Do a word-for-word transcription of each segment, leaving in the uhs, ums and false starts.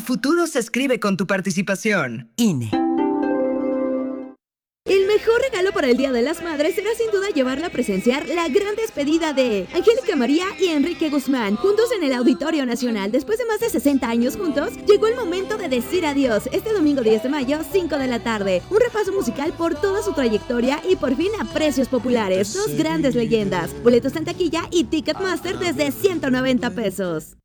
futuro se escribe con tu participación. I N E. El mejor regalo para el Día de las Madres será sin duda llevarla a presenciar la gran despedida de Angélica María y Enrique Guzmán, juntos en el Auditorio Nacional. Después de más de sesenta años juntos, llegó el momento de decir adiós. Este domingo diez de mayo, cinco de la tarde. Un repaso musical por toda su trayectoria y por fin a precios populares. Dos grandes leyendas. Boletos en taquilla y Ticketmaster desde ciento noventa pesos.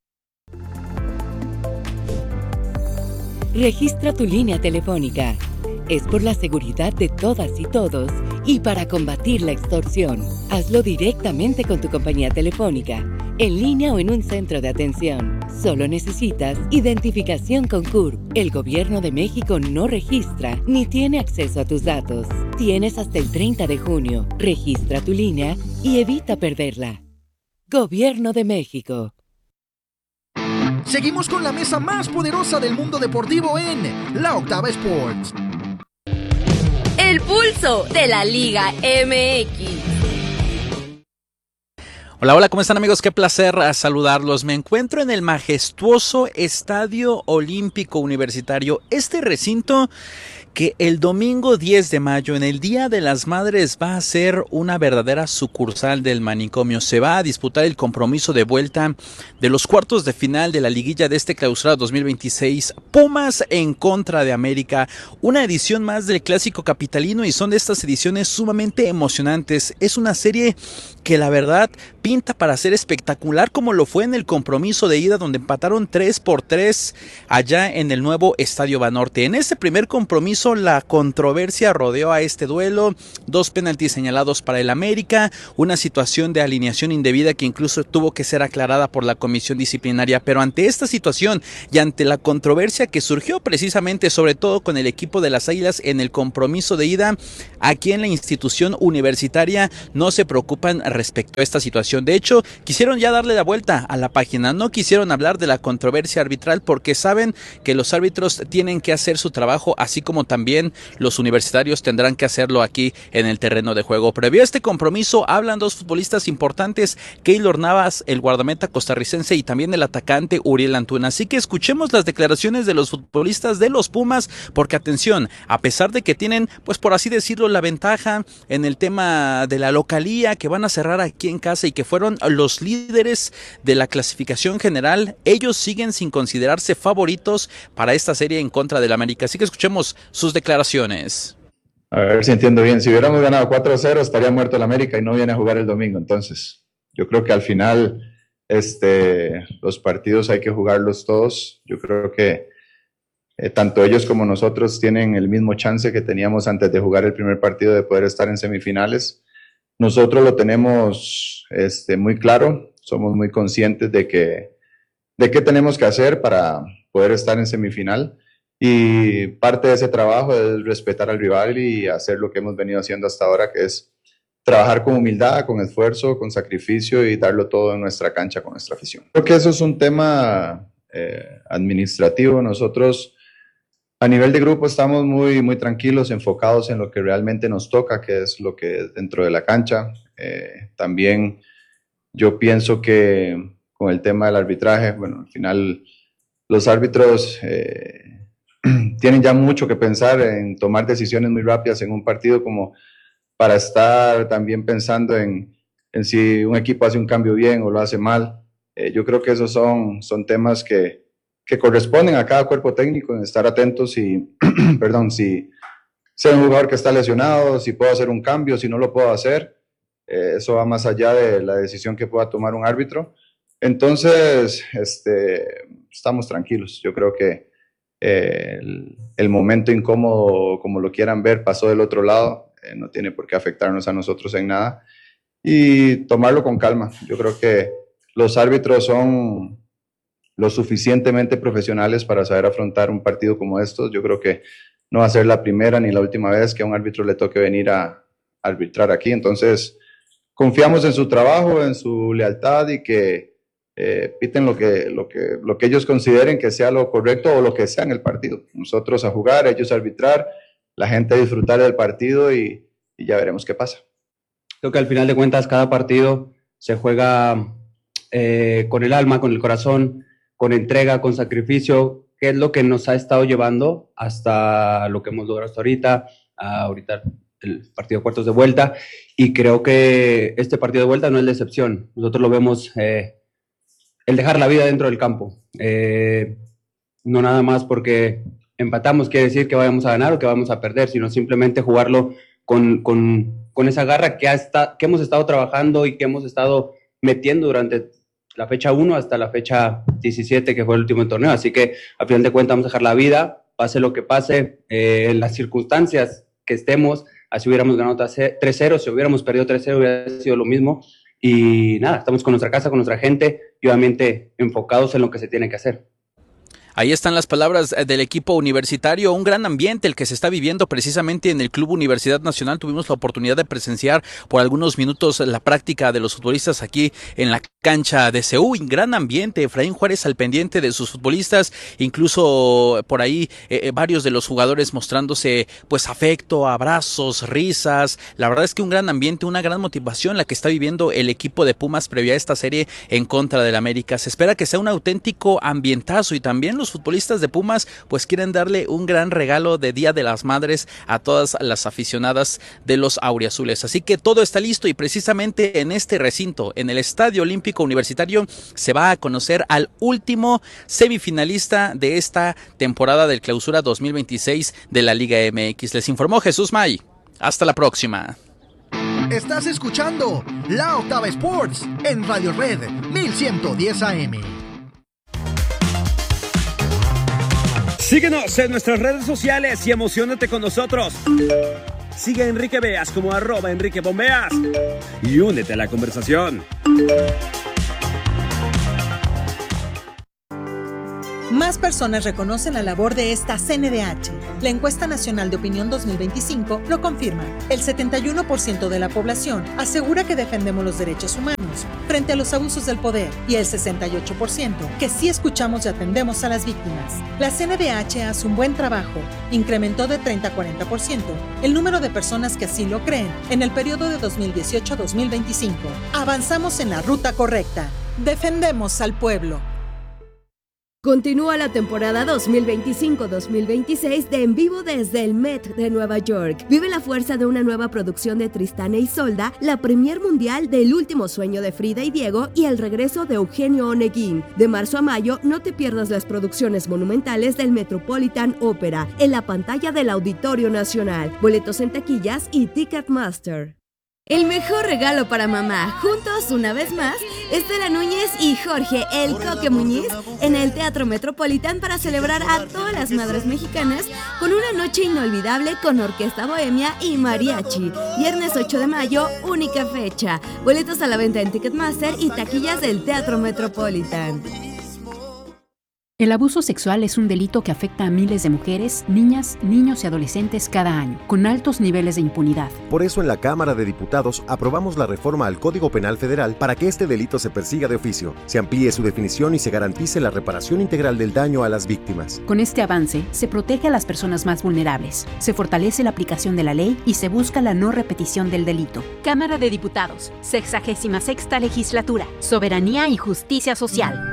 Registra tu línea telefónica. Es por la seguridad de todas y todos y para combatir la extorsión. Hazlo directamente con tu compañía telefónica, en línea o en un centro de atención. Solo necesitas identificación con C U R P. El Gobierno de México no registra ni tiene acceso a tus datos. Tienes hasta el treinta de junio. Registra tu línea y evita perderla. Gobierno de México. Seguimos con la mesa más poderosa del mundo deportivo en La Octava Sports. El pulso de la Liga M X. Hola, hola, ¿cómo están, amigos? Qué placer saludarlos. Me encuentro en el majestuoso Estadio Olímpico Universitario. Este recinto que el domingo diez de mayo, en el Día de las Madres, va a ser una verdadera sucursal del manicomio. Se va a disputar el compromiso de vuelta de los cuartos de final de la liguilla de este clausura dos mil veintiséis. Pumas en contra de América. Una edición más del clásico capitalino y son de estas ediciones sumamente emocionantes. Es una serie que la verdad pinta para ser espectacular, como lo fue en el compromiso de ida, donde empataron tres por tres allá en el nuevo Estadio Banorte. En este primer compromiso la controversia rodeó a este duelo, dos penaltis señalados para el América, una situación de alineación indebida que incluso tuvo que ser aclarada por la comisión disciplinaria. Pero ante esta situación y ante la controversia que surgió precisamente sobre todo con el equipo de las Águilas en el compromiso de ida, aquí en la institución universitaria no se preocupan respecto a esta situación. De hecho, quisieron ya darle la vuelta a la página, no quisieron hablar de la controversia arbitral porque saben que los árbitros tienen que hacer su trabajo, así como también los universitarios tendrán que hacerlo aquí en el terreno de juego. Previo a este compromiso hablan dos futbolistas importantes, Keylor Navas, el guardameta costarricense, y también el atacante Uriel Antuna. Así que escuchemos las declaraciones de los futbolistas de los Pumas, porque atención, a pesar de que tienen, pues por así decirlo, la ventaja en el tema de la localía, que van a cerrar aquí en casa y que fueron los líderes de la clasificación general, ellos siguen sin considerarse favoritos para esta serie en contra del América. Así que escuchemos sus declaraciones. A ver si entiendo bien. Si hubiéramos ganado cuatro a cero, estaría muerto el América y no viene a jugar el domingo. Entonces, yo creo que al final este, los partidos hay que jugarlos todos. Yo creo que eh, tanto ellos como nosotros tienen el mismo chance que teníamos antes de jugar el primer partido de poder estar en semifinales. Nosotros lo tenemos este, muy claro. Somos muy conscientes de que de qué tenemos que hacer para poder estar en semifinal. Y parte de ese trabajo es respetar al rival y hacer lo que hemos venido haciendo hasta ahora, que es trabajar con humildad, con esfuerzo, con sacrificio y darlo todo en nuestra cancha con nuestra afición. Creo que eso es un tema eh, administrativo. Nosotros a nivel de grupo estamos muy, muy tranquilos, enfocados en lo que realmente nos toca, que es lo que es dentro de la cancha. Eh, también yo pienso que con el tema del arbitraje, bueno, al final los árbitros eh, tienen ya mucho que pensar en tomar decisiones muy rápidas en un partido, como para estar también pensando en, en si un equipo hace un cambio bien o lo hace mal. Eh, yo creo que esos son, son temas que, que corresponden a cada cuerpo técnico, en estar atentos y, perdón, si, si hay un jugador que está lesionado, si puedo hacer un cambio, si no lo puedo hacer. Eh, eso va más allá de la decisión que pueda tomar un árbitro. Entonces, este, estamos tranquilos. Yo creo que Eh, el, el momento incómodo, como lo quieran ver, pasó del otro lado, eh, no tiene por qué afectarnos a nosotros en nada y tomarlo con calma. Yo creo que los árbitros son lo suficientemente profesionales para saber afrontar un partido como estos. Yo creo que no va a ser la primera ni la última vez que a un árbitro le toque venir a arbitrar aquí. Entonces, confiamos en su trabajo, en su lealtad y que Eh, piten lo que, lo, que, lo que ellos consideren que sea lo correcto o lo que sea en el partido. Nosotros a jugar, ellos a arbitrar, la gente a disfrutar del partido y, y ya veremos qué pasa. Creo que al final de cuentas cada partido se juega eh, con el alma, con el corazón, con entrega, con sacrificio. qué es lo que nos ha estado llevando hasta lo que hemos logrado hasta ahorita, ahorita el partido de cuartos de vuelta, y creo que este partido de vuelta no es la excepción. Nosotros lo vemos, eh, el dejar la vida dentro del campo, eh, no nada más porque empatamos quiere decir que vayamos a ganar o que vamos a perder, sino simplemente jugarlo con, con, con esa garra que, ha esta, que hemos estado trabajando y que hemos estado metiendo durante la fecha uno hasta la fecha diecisiete, que fue el último torneo. Así que, a final de cuentas, vamos a dejar la vida, pase lo que pase, eh, en las circunstancias que estemos. Así hubiéramos ganado tres cero, si hubiéramos perdido tres cero hubiera sido lo mismo. Y nada, estamos con nuestra casa, con nuestra gente y obviamente enfocados en lo que se tiene que hacer. Ahí están las palabras del equipo universitario, un gran ambiente el que se está viviendo precisamente en el Club Universidad Nacional. Tuvimos la oportunidad de presenciar por algunos minutos la práctica de los futbolistas aquí en la cancha de C U. Un gran ambiente, Efraín Juárez al pendiente de sus futbolistas, incluso por ahí eh, varios de los jugadores mostrándose pues afecto, abrazos, risas. La verdad es que un gran ambiente, una gran motivación la que está viviendo el equipo de Pumas previa a esta serie en contra del América. Se espera que sea un auténtico ambientazo y también los futbolistas de Pumas pues quieren darle un gran regalo de Día de las Madres a todas las aficionadas de los auriazules. Así que todo está listo y precisamente en este recinto, en el Estadio Olímpico Universitario, se va a conocer al último semifinalista de esta temporada del Clausura dos mil veintiséis de la Liga M X. Les informó Jesús May. Hasta la próxima. Estás escuchando La Octava Sports en Radio Red mil ciento diez A M. Síguenos en nuestras redes sociales y emociónate con nosotros. Sigue a Enrique Beas como arroba Enrique Bombeas y únete a la conversación. Más personas reconocen la labor de esta C N D H. La encuesta nacional de opinión dos mil veinticinco lo confirma. El setenta y uno por ciento de la población asegura que defendemos los derechos humanos frente a los abusos del poder y el sesenta y ocho por ciento que sí escuchamos y atendemos a las víctimas. La C N D H hace un buen trabajo. Incrementó de treinta a cuarenta por ciento el número de personas que así lo creen en el periodo de dos mil dieciocho a dos mil veinticinco. Avanzamos en la ruta correcta. Defendemos al pueblo. Continúa la temporada dos mil veinticinco dos mil veintiséis de En Vivo desde el Met de Nueva York. Vive la fuerza de una nueva producción de Tristán e Isolda, la premier mundial del Último Sueño de Frida y Diego y el regreso de Eugenio Oneguín. De marzo a mayo, no te pierdas las producciones monumentales del Metropolitan Opera en la pantalla del Auditorio Nacional. Boletos en taquillas y Ticketmaster. El mejor regalo para mamá, juntos una vez más, Estela Núñez y Jorge El Coque Muñiz en el Teatro Metropolitan para celebrar a todas las madres mexicanas con una noche inolvidable con orquesta bohemia y mariachi. Viernes ocho de mayo, única fecha. Boletos a la venta en Ticketmaster y taquillas del Teatro Metropolitan. El abuso sexual es un delito que afecta a miles de mujeres, niñas, niños y adolescentes cada año, con altos niveles de impunidad. Por eso en la Cámara de Diputados aprobamos la reforma al Código Penal Federal para que este delito se persiga de oficio, se amplíe su definición y se garantice la reparación integral del daño a las víctimas. Con este avance, se protege a las personas más vulnerables, se fortalece la aplicación de la ley y se busca la no repetición del delito. Cámara de Diputados, sexagésima sexta legislatura, soberanía y justicia social.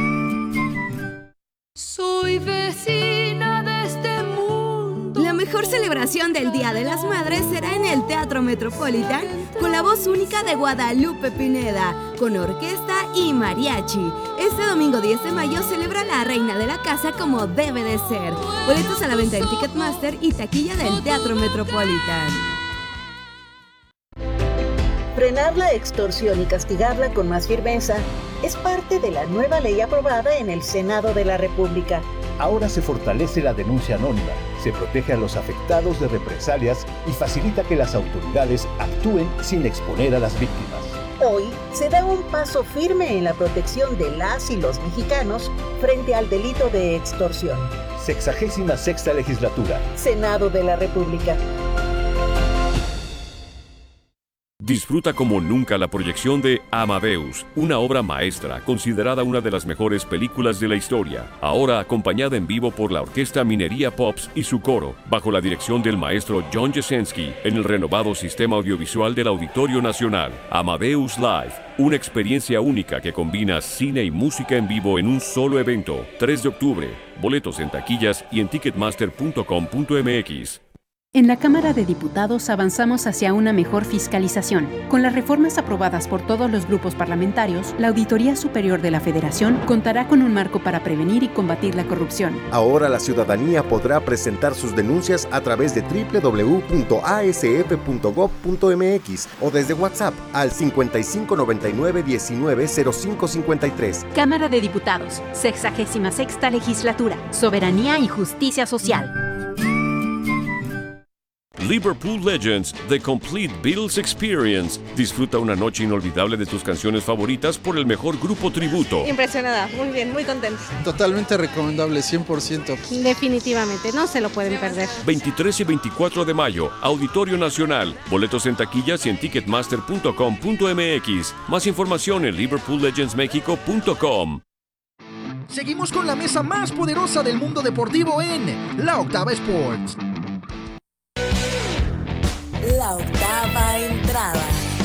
Soy vecina de este mundo. La mejor celebración del Día de las Madres será en el Teatro Metropolitan con la voz única de Guadalupe Pineda, con orquesta y mariachi. Este domingo diez de mayo celebra la reina de la casa como debe de ser. Boletos a la venta en Ticketmaster y taquilla del Teatro Metropolitan. Frenar la extorsión y castigarla con más firmeza es parte de la nueva ley aprobada en el Senado de la República. Ahora se fortalece la denuncia anónima, se protege a los afectados de represalias y facilita que las autoridades actúen sin exponer a las víctimas. Hoy se da un paso firme en la protección de las y los mexicanos frente al delito de extorsión. Sexagésima sexta legislatura. Senado de la República. Disfruta como nunca la proyección de Amadeus, una obra maestra considerada una de las mejores películas de la historia, ahora acompañada en vivo por la Orquesta Minería Pops y su coro, bajo la dirección del maestro John Jasenski, en el renovado sistema audiovisual del Auditorio Nacional. Amadeus Live, una experiencia única que combina cine y música en vivo en un solo evento. tres de octubre, boletos en taquillas y en ticketmaster punto com punto m x. En la Cámara de Diputados avanzamos hacia una mejor fiscalización. Con las reformas aprobadas por todos los grupos parlamentarios, la Auditoría Superior de la Federación contará con un marco para prevenir y combatir la corrupción. Ahora la ciudadanía podrá presentar sus denuncias a través de doble u doble u doble u punto a s f punto gob punto m x o desde WhatsApp al cincuenta y cinco noventa y nueve diecinueve cero cinco cincuenta y tres. Cámara de Diputados, sexagésima sexta Legislatura, Soberanía y Justicia Social. Liverpool Legends, The Complete Beatles Experience. Disfruta una noche inolvidable de tus canciones favoritas por el mejor grupo tributo. Impresionada, muy bien, muy contenta. Totalmente recomendable, cien por ciento. Definitivamente, no se lo pueden perder. veintitrés y veinticuatro de mayo, Auditorio Nacional. Boletos en taquillas y en ticketmaster punto com punto m x. Más información en liverpool legends mexico punto com. Seguimos con la mesa más poderosa del mundo deportivo en La Octava Sports. La octava entrada.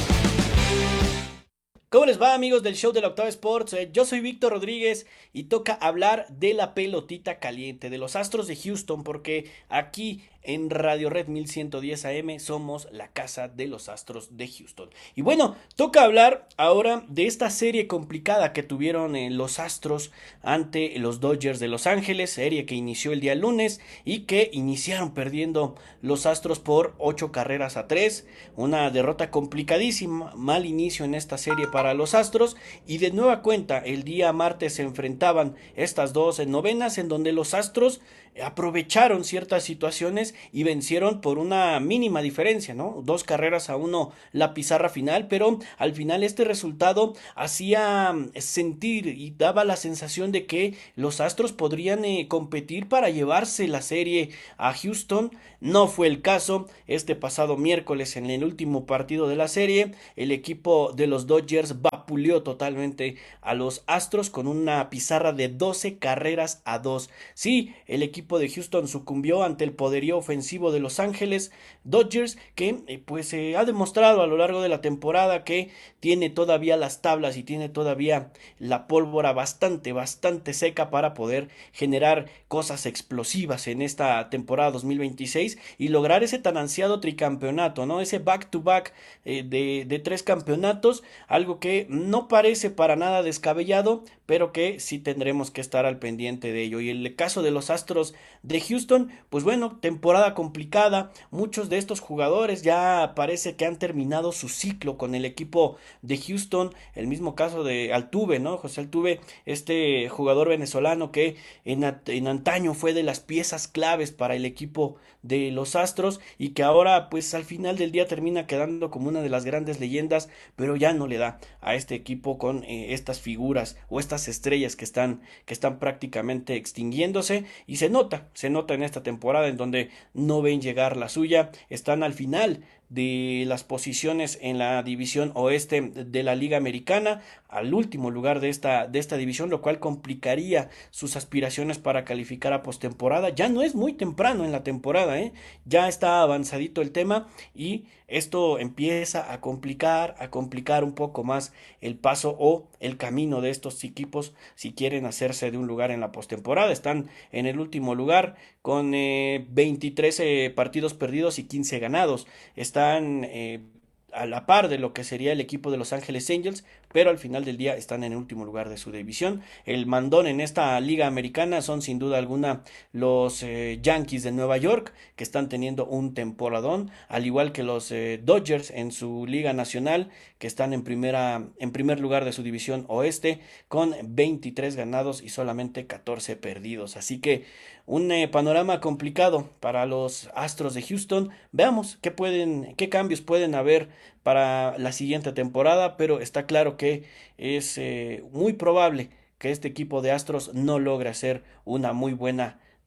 ¿Cómo les va, amigos del show de La Octava Sports? Eh, yo soy Víctor Rodríguez y toca hablar de la pelotita caliente, de los Astros de Houston, porque aquí en Radio Red mil ciento diez A M somos la casa de los Astros de Houston. Y bueno, toca hablar ahora de esta serie complicada que tuvieron eh, los Astros ante los Dodgers de Los Ángeles, serie que inició el día lunes y que iniciaron perdiendo los Astros por ocho carreras a tres, una derrota complicadísima, mal inicio en esta serie para los Astros, y de nueva cuenta el día martes se enfrentaban estas dos en novenas en donde los Astros aprovecharon ciertas situaciones y vencieron por una mínima diferencia, ¿no? Dos carreras a uno la pizarra final, pero al final este resultado hacía sentir y daba la sensación de que los Astros podrían eh, competir para llevarse la serie a Houston. No fue el caso. Este pasado miércoles, en el último partido de la serie, el equipo de los Dodgers vapuleó totalmente a los Astros con una pizarra de doce carreras a dos. Sí, el equipo de Houston sucumbió ante el poderío ofensivo de Los Ángeles Dodgers, que eh, pues eh, ha demostrado a lo largo de la temporada que tiene todavía las tablas y tiene todavía la pólvora bastante, bastante seca para poder generar cosas explosivas en esta temporada dos mil veintiséis y lograr ese tan ansiado tricampeonato, ¿no? Ese back to back eh, de, de tres campeonatos, algo que no parece para nada descabellado, pero que sí tendremos que estar al pendiente de ello. Y en el caso de los Astros de Houston, pues bueno, temporada complicada, muchos de estos jugadores ya parece que han terminado su ciclo con el equipo de Houston, el mismo caso de Altuve, ¿no? José Altuve, este jugador venezolano que en, en antaño fue de las piezas claves para el equipo de los Astros y que ahora pues al final del día termina quedando como una de las grandes leyendas, pero ya no le da a este equipo con eh, estas figuras o estas estrellas que están, que están prácticamente extinguiéndose, y se nota, se nota en esta temporada en donde no ven llegar la suya, están al final de las posiciones en la división oeste de la Liga Americana, al último lugar de esta, de esta división, lo cual complicaría sus aspiraciones para calificar a postemporada. Ya no es muy temprano en la temporada, ¿eh? Ya está avanzadito el tema y esto empieza a complicar, a complicar un poco más el paso o el camino de estos equipos si quieren hacerse de un lugar en la postemporada. Están en el último lugar con eh, veintitrés eh, partidos perdidos y quince ganados. Están eh, a la par de lo que sería el equipo de Los Ángeles Angels, pero al final del día están en el último lugar de su división. El mandón en esta liga americana son sin duda alguna los eh, Yankees de Nueva York, que están teniendo un temporadón, al igual que los eh, Dodgers en su liga nacional, que están en primera en primer lugar de su división oeste con veintitrés ganados y solamente catorce perdidos. Así que un eh, panorama complicado para los Astros de Houston. Veamos qué pueden, qué cambios pueden haber para la siguiente temporada, pero está claro que es eh, muy probable que este equipo de Astros no logre hacer una muy buena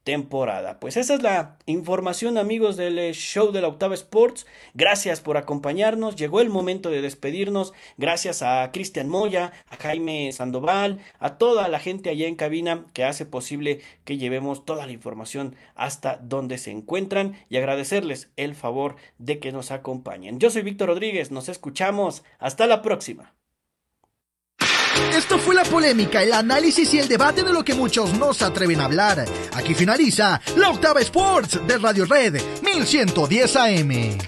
temporada. Pues esa es la información, amigos, del show de la Octava Sports. Gracias por acompañarnos. Llegó el momento de despedirnos. Gracias a Cristian Moya, a Jaime Sandoval, a toda la gente allá en cabina que hace posible que llevemos toda la información hasta donde se encuentran, y agradecerles el favor de que nos acompañen. Yo soy Víctor Rodríguez. Nos escuchamos. Hasta la próxima. Esto fue la polémica, el análisis y el debate de lo que muchos no se atreven a hablar. Aquí finaliza la Octava Sports de Radio Red mil ciento diez A M.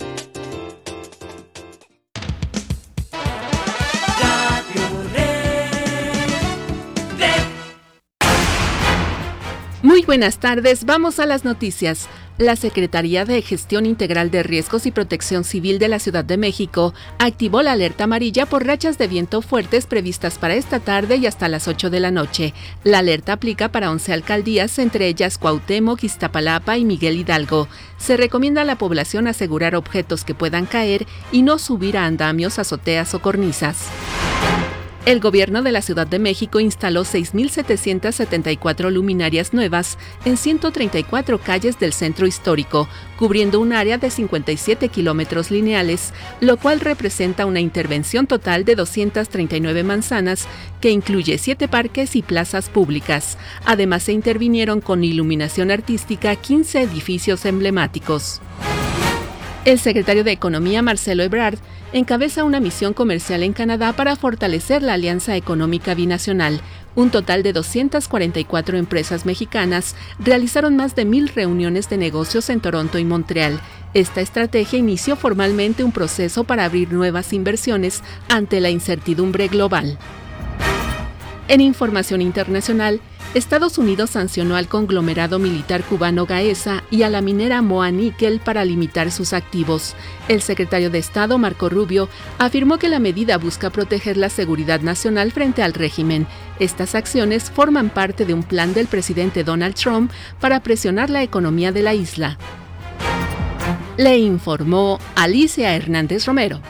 Muy buenas tardes, vamos a las noticias. La Secretaría de Gestión Integral de Riesgos y Protección Civil de la Ciudad de México activó la alerta amarilla por rachas de viento fuertes previstas para esta tarde y hasta las ocho de la noche. La alerta aplica para once alcaldías, entre ellas Cuauhtémoc, Iztapalapa y Miguel Hidalgo. Se recomienda a la población asegurar objetos que puedan caer y no subir a andamios, azoteas o cornisas. El gobierno de la Ciudad de México instaló seis mil setecientas setenta y cuatro luminarias nuevas en ciento treinta y cuatro calles del centro histórico, cubriendo un área de cincuenta y siete kilómetros lineales, lo cual representa una intervención total de doscientas treinta y nueve manzanas, que incluye siete parques y plazas públicas. Además, se intervinieron con iluminación artística quince edificios emblemáticos. El secretario de Economía, Marcelo Ebrard, encabeza una misión comercial en Canadá para fortalecer la alianza económica binacional. Un total de doscientas cuarenta y cuatro empresas mexicanas realizaron más de mil reuniones de negocios en Toronto y Montreal. Esta estrategia inició formalmente un proceso para abrir nuevas inversiones ante la incertidumbre global. En información internacional, Estados Unidos sancionó al conglomerado militar cubano Gaesa y a la minera Moa Nickel para limitar sus activos. El secretario de Estado, Marco Rubio, afirmó que la medida busca proteger la seguridad nacional frente al régimen. Estas acciones forman parte de un plan del presidente Donald Trump para presionar la economía de la isla. Le informó Alicia Hernández Romero.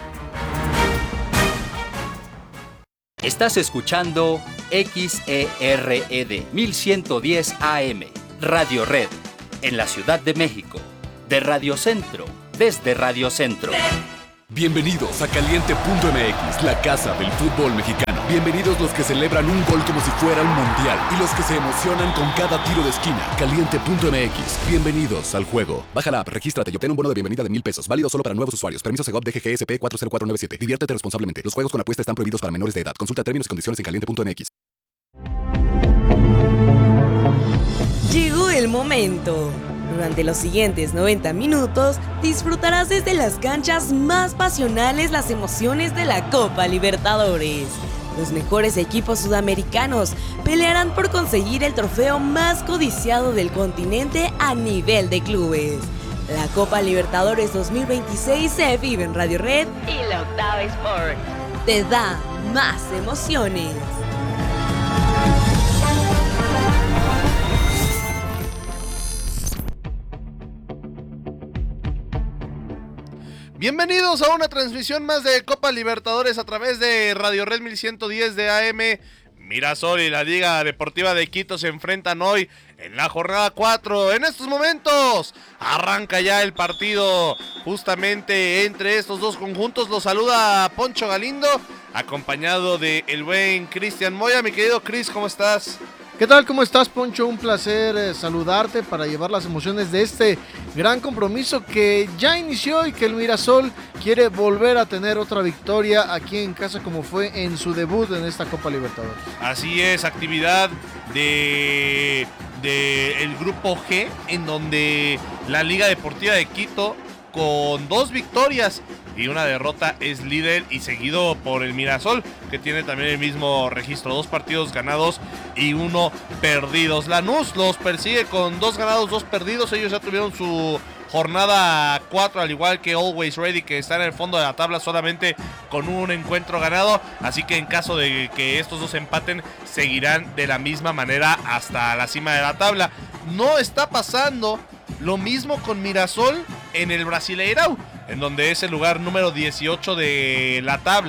Estás escuchando X E R E D mil ciento diez A M, Radio Red, en la Ciudad de México, de Radio Centro, desde Radio Centro. Bienvenidos a Caliente punto M X, la casa del fútbol mexicano. Bienvenidos los que celebran un gol como si fuera un mundial y los que se emocionan con cada tiro de esquina. Caliente punto M X, bienvenidos al juego. Baja la app, regístrate y obtén un bono de bienvenida de mil pesos, válido solo para nuevos usuarios. Permiso Segov D G G S P cuatro cero cuatro nueve siete. Diviértete responsablemente. Los juegos con apuesta están prohibidos para menores de edad. Consulta términos y condiciones en caliente punto M X. Llegó el momento. Durante los siguientes noventa minutos disfrutarás desde las canchas más pasionales las emociones de la Copa Libertadores. Los mejores equipos sudamericanos pelearán por conseguir el trofeo más codiciado del continente a nivel de clubes. La Copa Libertadores dos mil veintiséis se vive en Radio Red y la Octava Sport. Te da más emociones. Bienvenidos a una transmisión más de Copa Libertadores a través de Radio Red mil ciento diez de A M. Mirasol y la Liga Deportiva de Quito se enfrentan hoy en la jornada cuatro. En estos momentos arranca ya el partido justamente entre estos dos conjuntos. Los saluda Poncho Galindo, acompañado de el buen Cristian Moya. Mi querido Cris, ¿cómo estás? ¿Qué tal? ¿Cómo estás, Poncho? Un placer eh, saludarte para llevar las emociones de este gran compromiso que ya inició y que el Mirasol quiere volver a tener otra victoria aquí en casa como fue en su debut en esta Copa Libertadores. Así es, actividad de, de el Grupo G, en donde la Liga Deportiva de Quito, con dos victorias y una derrota, es líder y seguido por el Mirasol, que tiene también el mismo registro, dos partidos ganados y uno perdidos. Lanús los persigue con dos ganados, dos perdidos. Ellos ya tuvieron su jornada cuatro, al igual que Always Ready, que está en el fondo de la tabla solamente con un encuentro ganado, así que en caso de que estos dos empaten, seguirán de la misma manera hasta la cima de la tabla. No está pasando lo mismo con Mirasol en el Brasileirão, en donde es el lugar número dieciocho de la tabla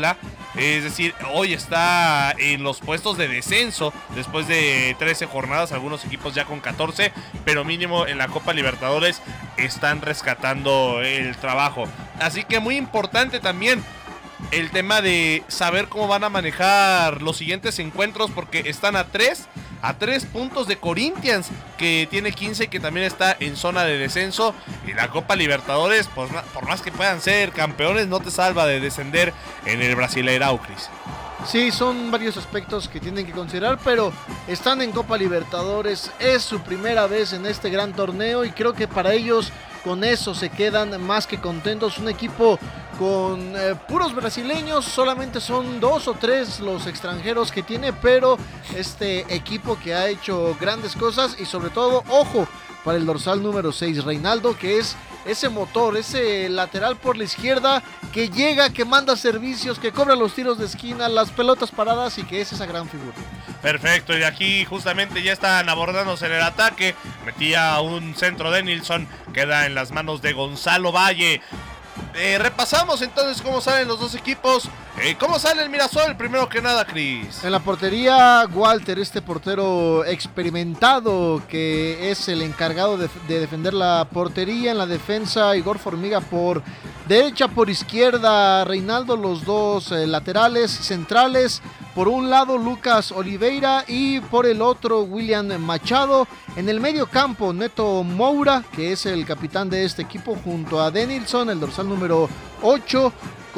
Es decir, hoy está en los puestos de descenso después de trece jornadas, algunos equipos ya con catorce, pero mínimo en la Copa Libertadores están rescatando el trabajo. Así que muy importante también el tema de saber cómo van a manejar los siguientes encuentros, porque están a tres a tres puntos de Corinthians, que tiene quince y que también está en zona de descenso. Y la Copa Libertadores, pues, por más que puedan ser campeones, no te salva de descender en el Brasileirão, Cris. Sí, son varios aspectos que tienen que considerar, pero están en Copa Libertadores, es su primera vez en este gran torneo y creo que para ellos con eso se quedan más que contentos. Un equipo con eh, puros brasileños, solamente son dos o tres los extranjeros que tiene, pero este equipo que ha hecho grandes cosas y sobre todo, ojo, para el dorsal número seis, Reinaldo, que es ese motor, ese lateral por la izquierda que llega, que manda servicios, que cobra los tiros de esquina, las pelotas paradas y que es esa gran figura. Perfecto, y aquí justamente ya están abordándose en el ataque. Metía un centro de Nilsson, queda en las manos de Gonzalo Valle. Eh, repasamos entonces cómo salen los dos equipos. Eh, ¿Cómo sale el Mirasol? Primero que nada, Cris. En la portería, Walter, este portero experimentado que es el encargado de, de defender la portería. En la defensa, Igor Formiga por derecha, por izquierda, Reinaldo, los dos eh, laterales centrales. Por un lado, Lucas Oliveira y por el otro, William Machado. En el medio campo, Neto Moura, que es el capitán de este equipo, junto a Denilson, el dorsal número ocho.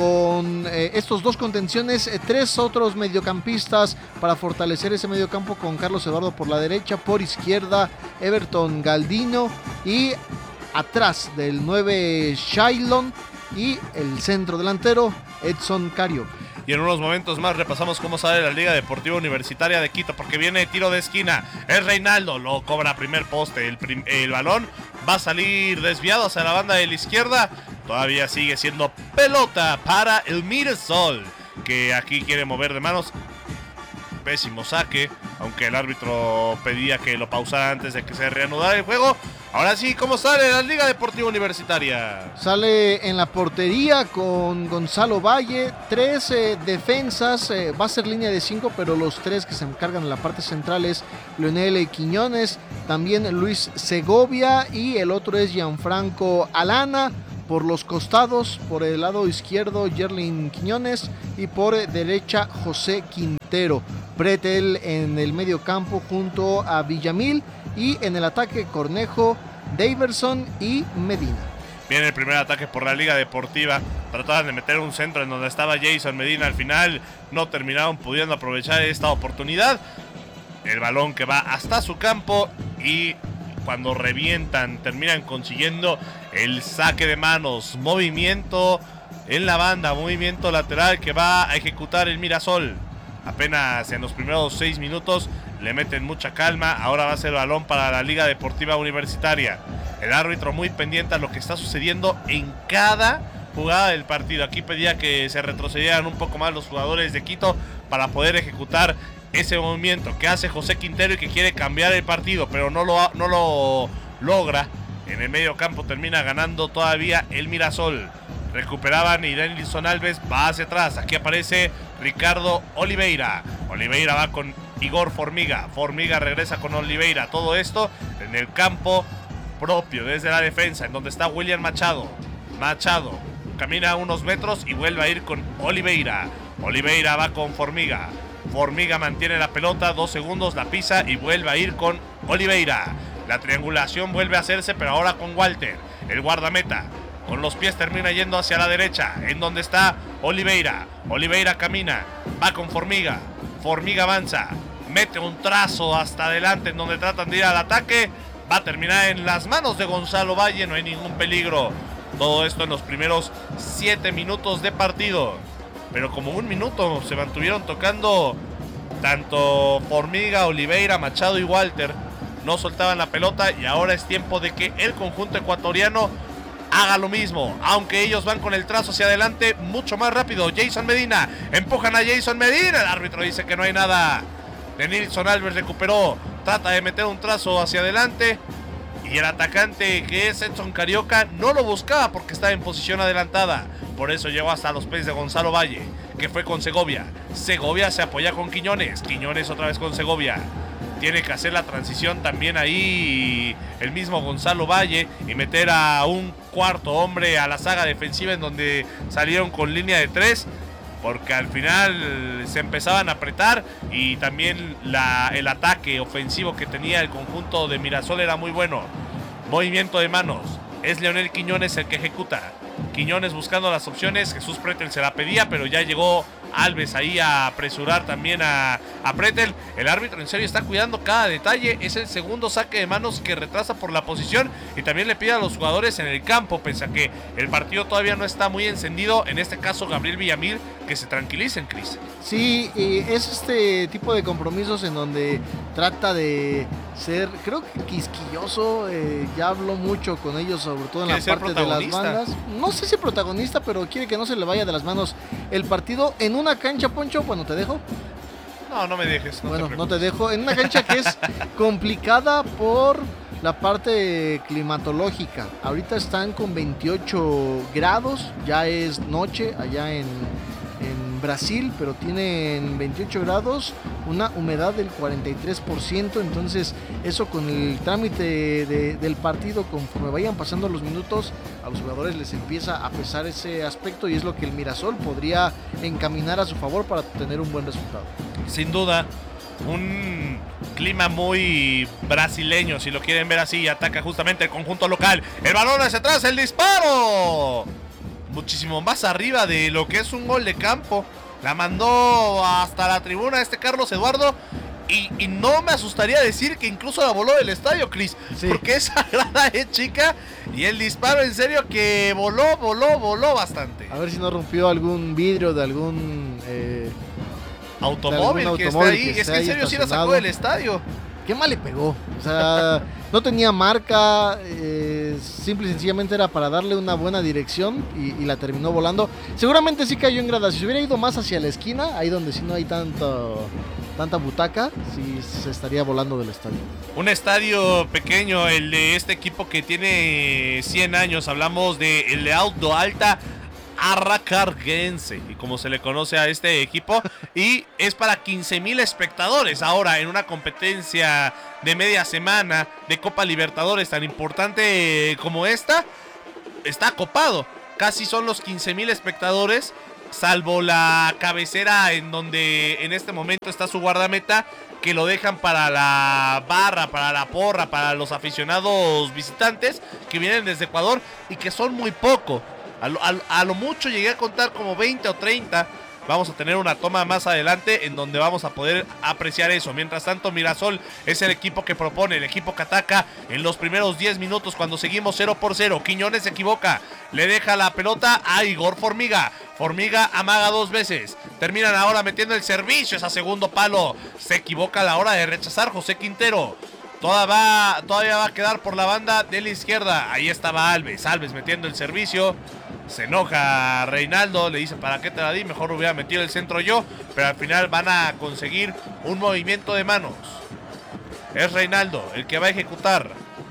Con eh, estos dos contenciones, eh, tres otros mediocampistas para fortalecer ese mediocampo, con Carlos Eduardo por la derecha, por izquierda Everton Galdino y atrás del nueve Shailon y el centro delantero Edson Carioca. Y en unos momentos más repasamos cómo sale la Liga Deportiva Universitaria de Quito, porque viene tiro de esquina, es Reinaldo, lo cobra a primer poste, el, prim- el balón va a salir desviado hacia la banda de la izquierda, todavía sigue siendo pelota para el Mirasol, que aquí quiere mover de manos. Pésimo saque, aunque el árbitro pedía que lo pausara antes de que se reanudara el juego. Ahora sí, ¿cómo sale la Liga Deportiva Universitaria? Sale en la portería con Gonzalo Valle, tres eh, defensas, eh, va a ser línea de cinco, pero los tres que se encargan en la parte central es Leonel Quiñones, también Luis Segovia y el otro es Gianfranco Alana. Por los costados, por el lado izquierdo, Yerlin Quiñones y por derecha, José Quintero. Pretel en el medio campo junto a Villamil y en el ataque Cornejo, Daverson y Medina. Viene el primer ataque por la Liga Deportiva. Trataban de meter un centro en donde estaba Jason Medina. Al final no terminaron pudiendo aprovechar esta oportunidad. El balón que va hasta su campo y cuando revientan terminan consiguiendo el saque de manos. Movimiento en la banda, movimiento lateral que va a ejecutar el Mirasol. Apenas en los primeros seis minutos le meten mucha calma. Ahora va a ser balón para la Liga Deportiva Universitaria. El árbitro muy pendiente a lo que está sucediendo en cada jugada del partido. Aquí pedía que se retrocedieran un poco más los jugadores de Quito para poder ejecutar ese movimiento que hace José Quintero y que quiere cambiar el partido, pero no lo, no lo logra. En el medio campo termina ganando todavía el Mirasol. Recuperaban y Denilson Alves va hacia atrás. Aquí aparece Ricardo Oliveira. Oliveira va con Igor Formiga. Formiga regresa con Oliveira. Todo esto en el campo propio, desde la defensa, en donde está William Machado. Machado camina unos metros y vuelve a ir con Oliveira. Oliveira va con Formiga. Formiga mantiene la pelota, dos segundos, la pisa y vuelve a ir con Oliveira. La triangulación vuelve a hacerse, pero ahora con Walter, el guardameta. Con los pies termina yendo hacia la derecha, en donde está Oliveira. Oliveira camina, va con Formiga. Formiga avanza, mete un trazo hasta adelante en donde tratan de ir al ataque. Va a terminar en las manos de Gonzalo Valle, no hay ningún peligro. Todo esto en los primeros siete minutos de partido. Pero como un minuto se mantuvieron tocando tanto Formiga, Oliveira, Machado y Walter. No soltaban la pelota y ahora es tiempo de que el conjunto ecuatoriano haga lo mismo, aunque ellos van con el trazo hacia adelante mucho más rápido. Jason Medina, empujan a Jason Medina, el árbitro dice que no hay nada. Denilson Alves recuperó, trata de meter un trazo hacia adelante y el atacante, que es Edson Carioca, no lo buscaba porque estaba en posición adelantada. Por eso llegó hasta los pies de Gonzalo Valle. que fue con Segovia. Segovia se apoya con Quiñones. Quiñones otra vez con Segovia. Tiene que hacer la transición también ahí el mismo Gonzalo Valle y meter a un cuarto hombre a la saga defensiva en donde salieron con línea de tres, porque al final se empezaban a apretar y también la, el ataque ofensivo que tenía el conjunto de Mirasol era muy bueno. Movimiento de manos. Es Leonel Quiñones el que ejecuta. Quiñones buscando las opciones. Jesús Pretel se la pedía, pero ya llegó Alves ahí a apresurar también a, a Pretel. El árbitro en serio está cuidando cada detalle. Es el segundo saque de manos que retrasa por la posición y también le pide a los jugadores en el campo, pese a que el partido todavía no está muy encendido. En este caso Gabriel Villamil, que se tranquilicen, Cris. Sí, eh, es este tipo de compromisos en donde trata de ser, creo que quisquilloso. eh, ya habló mucho con ellos, sobre todo en la parte de las bandas. No sé si protagonista, pero quiere que no se le vaya de las manos el partido en una cancha, Poncho. Bueno, te dejo. No, no me dejes. No bueno, te no te dejo. En una cancha que es complicada por la parte climatológica. Ahorita están con veintiocho grados, ya es noche allá en, en Brasil, pero tienen veintiocho grados, una humedad del cuarenta y tres por ciento. Entonces eso, con el trámite de, del partido, conforme vayan pasando los minutos, a los jugadores les empieza a pesar ese aspecto, y es lo que el Mirasol podría encaminar a su favor para tener un buen resultado. Sin duda, un clima muy brasileño, si lo quieren ver así. Ataca justamente el conjunto local. El balón hacia atrás, el disparo muchísimo más arriba de lo que es un gol de campo. La mandó hasta la tribuna este Carlos Eduardo. Y, y no me asustaría decir que incluso la voló del estadio, Cris. Sí. Porque esa grada es chica. Y el disparo, en serio, que voló, voló, voló bastante. A ver si no rompió algún vidrio de algún eh, automóvil, de algún que automóvil está ahí. que Es que en serio sí la sacó del estadio. Qué mal le pegó. O sea, no tenía marca. Eh, simple y sencillamente era para darle una buena dirección. Y, y la terminó volando. Seguramente sí cayó en grada. Si se hubiera ido más hacia la esquina, ahí donde sí no hay tanto... tanta butaca, sí se estaría volando del estadio. Un estadio pequeño, el de este equipo que tiene cien años. Hablamos de el de Alto Alta Arracarguense, y como se le conoce a este equipo, y es para quince mil espectadores ahora en una competencia de media semana de Copa Libertadores tan importante como esta. Está copado, casi son los quince mil espectadores, salvo la cabecera en donde en este momento está su guardameta, que lo dejan para la barra, para la porra, para los aficionados visitantes que vienen desde Ecuador y que son muy poco. A lo, a, a lo mucho llegué a contar como veinte o treinta. Vamos a tener una toma más adelante en donde vamos a poder apreciar eso. Mientras tanto, Mirasol es el equipo que propone, el equipo que ataca en los primeros diez minutos cuando seguimos cero por cero. Quiñones se equivoca, le deja la pelota a Igor Formiga. Formiga amaga dos veces. Terminan ahora metiendo el servicio, es a segundo palo. Se equivoca a la hora de rechazar José Quintero. Toda va, todavía va a quedar por la banda de la izquierda. Ahí estaba Alves, Alves metiendo el servicio. Se enoja Reinaldo, le dice: ¿para qué te la di? Mejor hubiera metido el centro yo. Pero al final van a conseguir un movimiento de manos. Es Reinaldo el que va a ejecutar.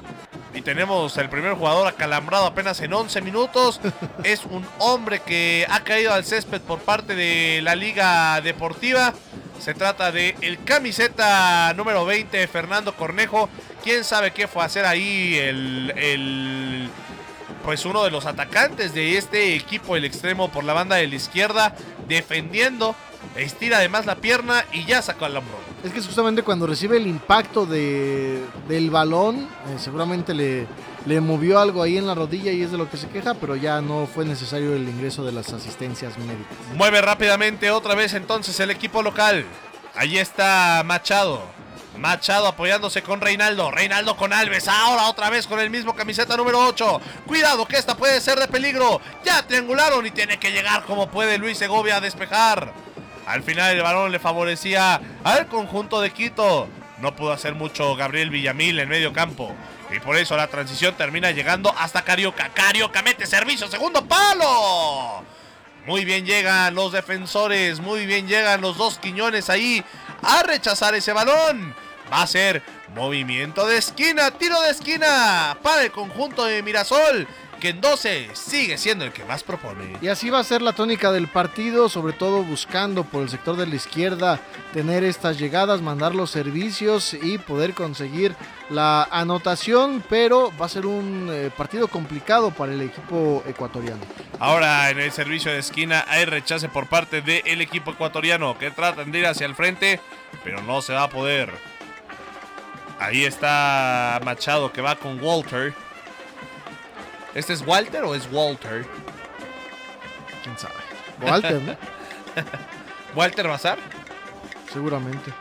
Y tenemos el primer jugador acalambrado apenas en once minutos. Es un hombre que ha caído al césped por parte de la Liga Deportiva. Se trata de el camiseta número veinte, Fernando Cornejo. ¿Quién sabe qué fue a hacer ahí el... el pues uno de los atacantes de este equipo, el extremo por la banda de la izquierda, defendiendo, estira además la pierna y ya sacó al hombro. Es que es justamente cuando recibe el impacto de, del balón, eh, seguramente le, le movió algo ahí en la rodilla y es de lo que se queja, pero ya no fue necesario el ingreso de las asistencias médicas. Mueve rápidamente otra vez entonces el equipo local. Allí está Machado. Machado apoyándose con Reinaldo. Reinaldo con Alves. Ahora otra vez con el mismo camiseta número ocho. Cuidado que esta puede ser de peligro. Ya triangularon y tiene que llegar como puede Luis Segovia a despejar. Al final el balón le favorecía al conjunto de Quito. No pudo hacer mucho Gabriel Villamil en medio campo. Y por eso la transición termina llegando hasta Carioca. Carioca mete servicio. Segundo palo. Muy bien llegan los defensores. Muy bien llegan los dos Quiñones ahí a rechazar ese balón. Va a ser movimiento de esquina, tiro de esquina para el conjunto de Mirasol. que en doce sigue siendo el que más propone. Y así va a ser la tónica del partido, sobre todo buscando por el sector de la izquierda tener estas llegadas, mandar los servicios y poder conseguir la anotación, pero va a ser un eh, partido complicado para el equipo ecuatoriano. Ahora en el servicio de esquina hay rechace por parte del equipo ecuatoriano que tratan de ir hacia el frente, pero no se va a poder. Ahí está Machado que va con Walter. ¿Este es Walter o es Walter? ¿Quién sabe? Walter, ¿no? ¿Walter Bazar? Seguramente.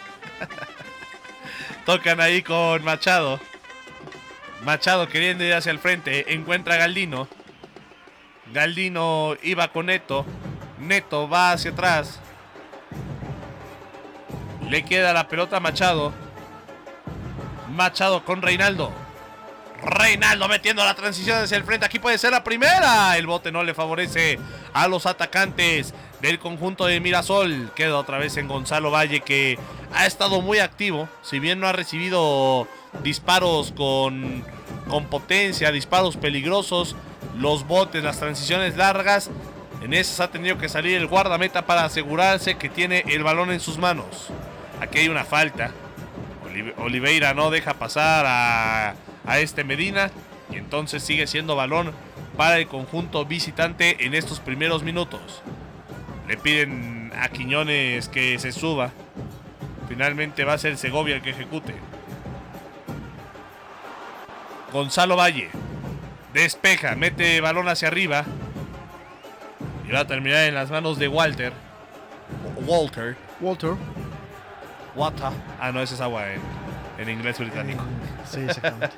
Tocan ahí con Machado. Machado queriendo ir hacia el frente. Encuentra a Galdino. Galdino iba con Neto. Neto va hacia atrás. Le queda la pelota a Machado. Machado con Reinaldo. Reinaldo metiendo la transición hacia el frente. Aquí puede ser la primera. El bote no le favorece a los atacantes del conjunto de Mirasol. Queda otra vez en Gonzalo Valle, que ha estado muy activo. Si bien no ha recibido disparos con, con potencia, disparos peligrosos, los botes, las transiciones largas, en esas ha tenido que salir el guardameta para asegurarse que tiene el balón en sus manos. Aquí hay una falta. Oliveira no deja pasar a, a este Medina, y entonces sigue siendo balón para el conjunto visitante en estos primeros minutos. Le piden a Quiñones que se suba. Finalmente va a ser Segovia el que ejecute. Gonzalo Valle despeja, mete balón hacia arriba y va a terminar en las manos de Walter. Walter. Walter. Water. Ah, no, ese es agua en, en inglés británico. Sí, exactamente.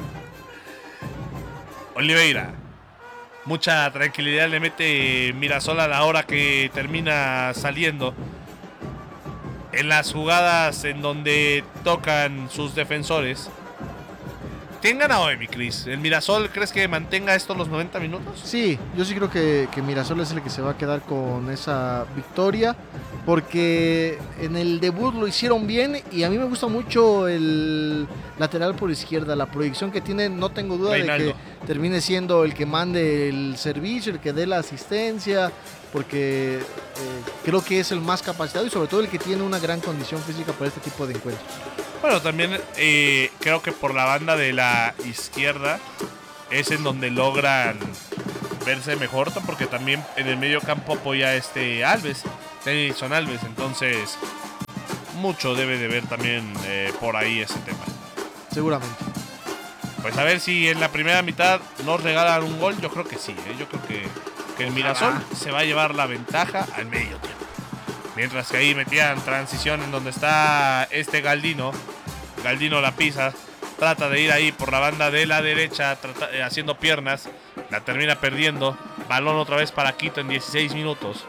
Oliveira. Mucha tranquilidad le mete Mirasol a la hora que termina saliendo. En las jugadas en donde tocan sus defensores. ¿Quién gana hoy, mi Cris? ¿El Mirasol crees que mantenga esto los noventa minutos? Sí, yo sí creo que, que Mirasol es el que se va a quedar con esa victoria, porque en el debut lo hicieron bien y a mí me gusta mucho el lateral por izquierda, la proyección que tiene. No tengo duda Reinaldo. de que termine siendo el que mande el servicio, el que dé la asistencia, porque eh, creo que es el más capacitado y sobre todo el que tiene una gran condición física para este tipo de encuentros. Bueno, también eh, creo que por la banda de la izquierda es en donde logran verse mejor, porque también en el medio campo apoya este Alves, Tennyson Alves, entonces mucho debe de ver también eh, por ahí ese tema. Seguramente. Pues a ver si en la primera mitad nos regalan un gol. Yo creo que sí, ¿eh? Yo creo que, que el Mirasol se va a llevar la ventaja al medio tiempo. Mientras que ahí metían transición en donde está este Galdino. Galdino la pisa. Trata de ir ahí por la banda de la derecha, trata, eh, haciendo piernas. La termina perdiendo. Balón otra vez para Quito en dieciséis minutos.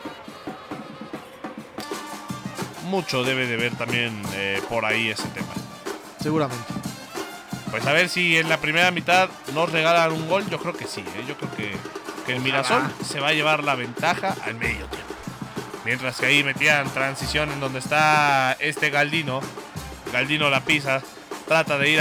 Mucho debe de ver también eh, por ahí ese tema. Seguramente. Pues a ver si en la primera mitad nos regalan un gol. Yo creo que sí, ¿eh? Yo creo que, que el Mirasol se va a llevar la ventaja al medio tiempo. Mientras que ahí metían transición en donde está este Galdino. Galdino la pisa. Trata de ir